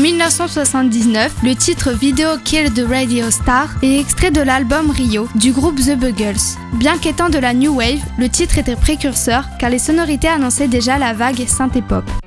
1979, le titre Video Kill the Radio Star est extrait de l'album Rio du groupe The Buggles. Bien qu'étant de la New Wave, le titre était précurseur car les sonorités annonçaient déjà la vague synthé-pop.